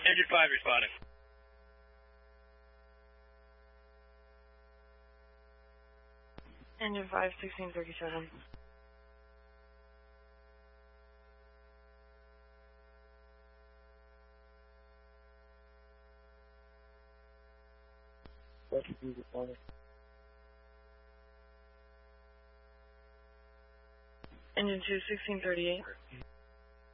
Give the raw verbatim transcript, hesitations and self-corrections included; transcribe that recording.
Engine five responding. Engine five, sixteen thirty-seven. Engine two, sixteen thirty-eight.